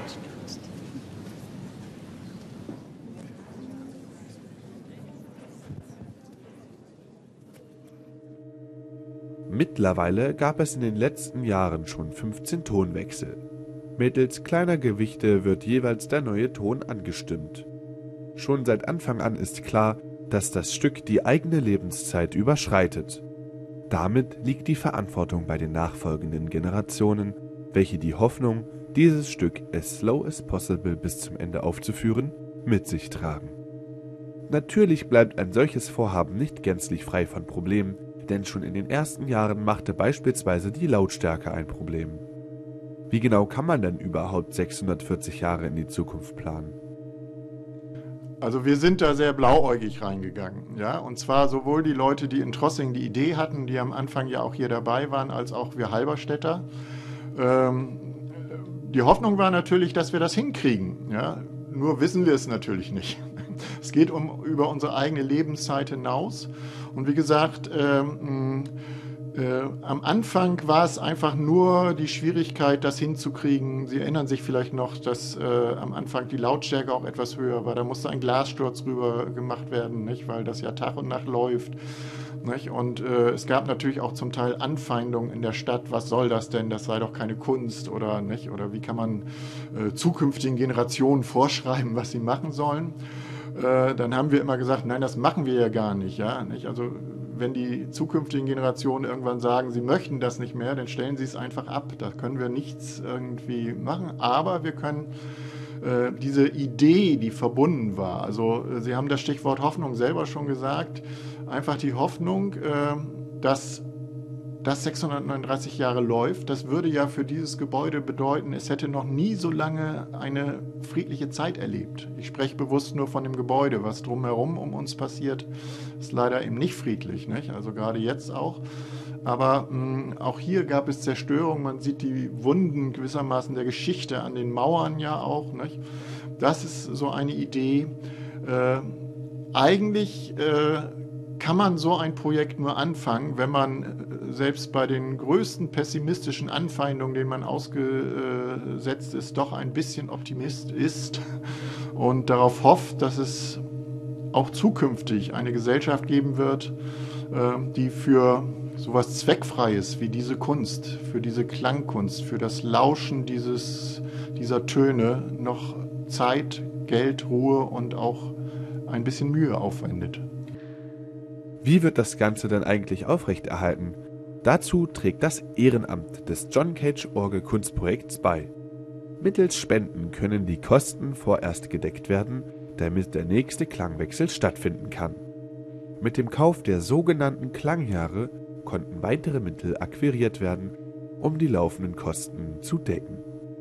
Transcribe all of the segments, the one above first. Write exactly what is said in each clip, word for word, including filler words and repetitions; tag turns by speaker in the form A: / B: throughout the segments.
A: Mittlerweile gab es in den letzten Jahren schon fünfzehn Tonwechsel. Mittels kleiner Gewichte wird jeweils der neue Ton angestimmt. Schon seit Anfang an ist klar, dass das Stück die eigene Lebenszeit überschreitet. Damit liegt die Verantwortung bei den nachfolgenden Generationen, welche die Hoffnung, dieses Stück as slow as possible bis zum Ende aufzuführen, mit sich tragen. Natürlich bleibt ein solches Vorhaben nicht gänzlich frei von Problemen, denn schon in den ersten Jahren machte beispielsweise die Lautstärke ein Problem. Wie genau kann man denn überhaupt sechshundertvierzig Jahre in die Zukunft planen?
B: Also wir sind da sehr blauäugig reingegangen, ja, und zwar sowohl die Leute, die in Trossing die Idee hatten, die am Anfang ja auch hier dabei waren, als auch wir Halberstädter. Ähm, die Hoffnung war natürlich, dass wir das hinkriegen, ja, nur wissen wir es natürlich nicht. Es geht um über unsere eigene Lebenszeit hinaus und wie gesagt, ähm, Äh, am Anfang war es einfach nur die Schwierigkeit, das hinzukriegen. Sie erinnern sich vielleicht noch, dass äh, am Anfang die Lautstärke auch etwas höher war. Da musste ein Glassturz rüber gemacht werden, nicht? Weil das ja Tag und Nacht läuft. Nicht? Und äh, es gab natürlich auch zum Teil Anfeindungen in der Stadt. Was soll das denn? Das sei doch keine Kunst. Oder, nicht? Oder wie kann man äh, zukünftigen Generationen vorschreiben, was sie machen sollen? Äh, dann haben wir immer gesagt, nein, das machen wir ja gar nicht. Ja? Nicht? Also wenn die zukünftigen Generationen irgendwann sagen, sie möchten das nicht mehr, dann stellen sie es einfach ab. Da können wir nichts irgendwie machen. Aber wir können äh, diese Idee, die verbunden war, also äh, Sie haben das Stichwort Hoffnung selber schon gesagt, einfach die Hoffnung, äh, dass das sechshundertneununddreißig Jahre läuft, das würde ja für dieses Gebäude bedeuten, es hätte noch nie so lange eine friedliche Zeit erlebt. Ich spreche bewusst nur von dem Gebäude. Was drumherum um uns passiert, ist leider eben nicht friedlich, nicht? Also gerade jetzt auch. Aber mh, auch hier gab es Zerstörung. Man sieht die Wunden gewissermaßen der Geschichte an den Mauern ja auch, nicht? Das ist so eine Idee. Äh, eigentlich äh, kann man so ein Projekt nur anfangen, wenn man selbst bei den größten pessimistischen Anfeindungen, denen man ausgesetzt ist, doch ein bisschen Optimist ist und darauf hofft, dass es auch zukünftig eine Gesellschaft geben wird, die für sowas Zweckfreies wie diese Kunst, für diese Klangkunst, für das Lauschen dieses, dieser Töne noch Zeit, Geld, Ruhe und auch ein bisschen Mühe aufwendet.
A: Wie wird das Ganze denn eigentlich aufrechterhalten? Dazu trägt das Ehrenamt des John Cage Orgel Kunstprojekts bei. Mittels Spenden können die Kosten vorerst gedeckt werden, damit der nächste Klangwechsel stattfinden kann. Mit dem Kauf der sogenannten Klangjahre konnten weitere Mittel akquiriert werden, um die laufenden Kosten zu decken.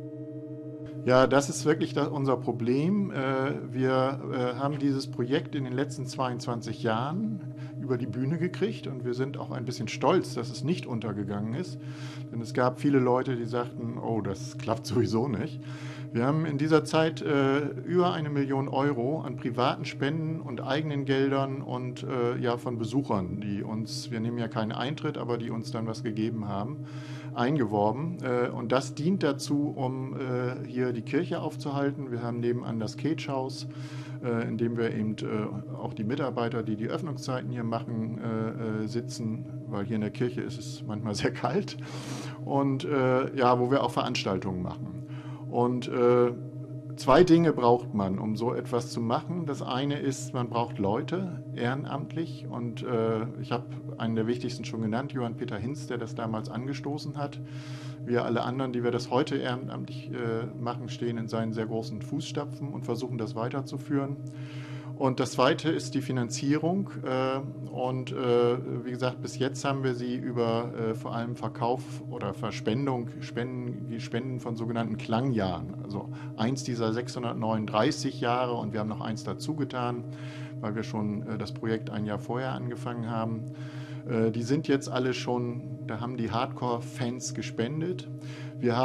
B: Ja, das ist wirklich das, unser Problem. Wir haben dieses Projekt in den letzten zweiundzwanzig Jahren über die Bühne gekriegt und wir sind auch ein bisschen stolz, dass es nicht untergegangen ist. Denn es gab viele Leute, die sagten, oh, das klappt sowieso nicht. Wir haben in dieser Zeit äh, über eine Million Euro an privaten Spenden und eigenen Geldern und äh, ja von Besuchern, die uns, wir nehmen ja keinen Eintritt, aber die uns dann was gegeben haben, eingeworben. Äh, und das dient dazu, um äh, hier die Kirche aufzuhalten. Wir haben nebenan das Cage-Haus, äh, in dem wir eben äh, auch die Mitarbeiter, die die Öffnungszeiten hier machen, äh, äh, sitzen, weil hier in der Kirche ist es manchmal sehr kalt. Und äh, ja, wo wir auch Veranstaltungen machen. Und äh, zwei Dinge braucht man, um so etwas zu machen. Das eine ist, man braucht Leute, ehrenamtlich. Und äh, ich habe einen der wichtigsten schon genannt, Johann Peter Hinz, der das damals angestoßen hat. Wir alle anderen, die wir das heute ehrenamtlich äh, machen, stehen in seinen sehr großen Fußstapfen und versuchen das weiterzuführen. Und das Zweite ist die Finanzierung. Und wie gesagt, bis jetzt haben wir sie über vor allem Verkauf oder Verspendung, Spenden, Spenden von sogenannten Klangjahren. Also eins dieser sechshundertneununddreißig Jahre und wir haben noch eins dazu getan, weil wir schon das Projekt ein Jahr vorher angefangen haben. Die sind jetzt alle schon, da haben die Hardcore-Fans gespendet. Wir haben